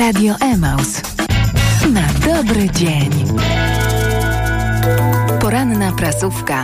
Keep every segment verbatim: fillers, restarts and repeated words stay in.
Radio Emaus. Na dobry dzień. Poranna prasówka.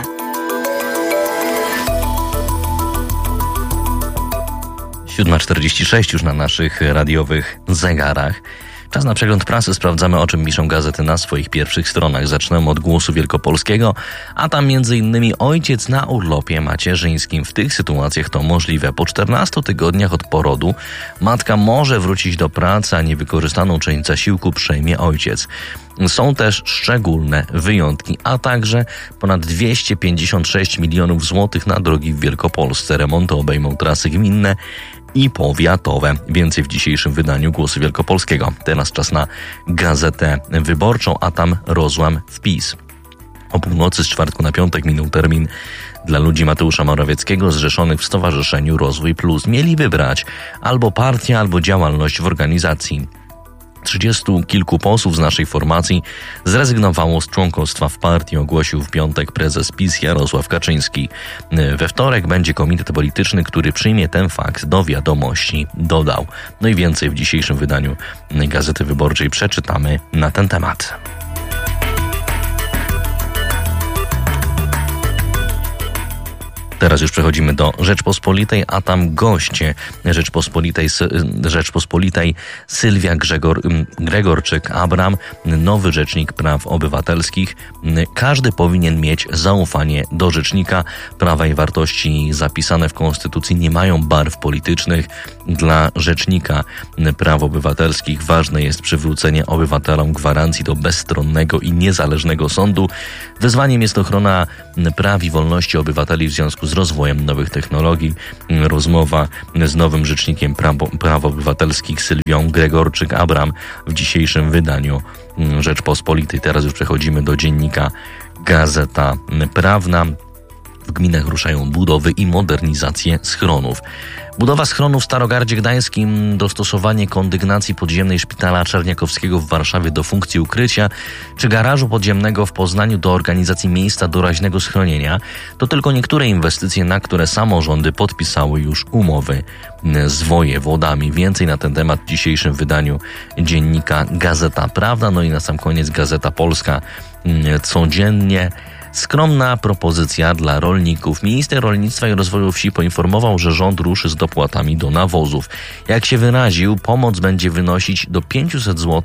siódma czterdzieści sześć już na naszych radiowych zegarach. Czas na przegląd prasy. Sprawdzamy, o czym piszą gazety na swoich pierwszych stronach. Zaczynamy od Głosu Wielkopolskiego, a tam między innymi ojciec na urlopie macierzyńskim. W tych sytuacjach to możliwe. Po czternastu tygodniach od porodu matka może wrócić do pracy, a niewykorzystaną część zasiłku przejmie ojciec. Są też szczególne wyjątki, a także ponad dwieście pięćdziesiąt sześć milionów złotych na drogi w Wielkopolsce. Remonty obejmą trasy gminne i powiatowe. Więcej w dzisiejszym wydaniu Głosu Wielkopolskiego. Teraz czas na Gazetę Wyborczą, a tam rozłam wpis. O północy z czwartku na piątek minął termin dla ludzi Mateusza Morawieckiego zrzeszonych w Stowarzyszeniu Rozwój Plus. Mieli wybrać albo partię, albo działalność w organizacji. Trzydziestu kilku posłów z naszej formacji zrezygnowało z członkostwa w partii, ogłosił w piątek prezes PiS Jarosław Kaczyński. We wtorek będzie komitet polityczny, który przyjmie ten fakt do wiadomości, dodał. No i więcej w dzisiejszym wydaniu Gazety Wyborczej przeczytamy na ten temat. Teraz już przechodzimy do Rzeczpospolitej, a tam goście Rzeczpospolitej, Rzeczpospolitej Sylwia Grzegor, Gregorczyk-Abram, nowy rzecznik praw obywatelskich. Każdy powinien mieć zaufanie do rzecznika. Prawa i wartości zapisane w Konstytucji nie mają barw politycznych. Dla rzecznika praw obywatelskich ważne jest przywrócenie obywatelom gwarancji do bezstronnego i niezależnego sądu. Wyzwaniem jest ochrona praw i wolności obywateli w związku z rozwojem nowych technologii. Rozmowa z nowym rzecznikiem praw, praw obywatelskich Sylwią Gregorczyk-Abram w dzisiejszym wydaniu Rzeczpospolitej. Teraz już przechodzimy do dziennika Gazeta Prawna. W gminach ruszają budowy i modernizacje schronów. Budowa schronu w Starogardzie Gdańskim, dostosowanie kondygnacji podziemnej szpitala Czerniakowskiego w Warszawie do funkcji ukrycia, czy garażu podziemnego w Poznaniu do organizacji miejsca doraźnego schronienia, to tylko niektóre inwestycje, na które samorządy podpisały już umowy z wojewodami. Więcej na ten temat w dzisiejszym wydaniu dziennika Gazeta Prawna. No i na sam koniec Gazeta Polska codziennie. Skromna propozycja dla rolników. Minister Rolnictwa i Rozwoju Wsi poinformował, że rząd ruszy z dopłatami do nawozów. Jak się wyraził, pomoc będzie wynosić do pięćset złotych